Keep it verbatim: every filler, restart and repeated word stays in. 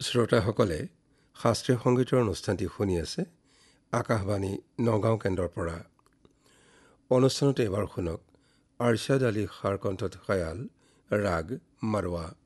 শ্ৰোতাসকলে শাস্ত্ৰীয় সংগীতৰ অনুষ্ঠানটি শুনি আছে আকাশবাণী নগাঁও কেন্দ্ৰৰ পৰা। অনুষ্ঠানতে এবাৰ শুনক আৰশ্বাদ আলী খাৰ কণ্ঠত খয়াল ৰাগ মাৰৱা।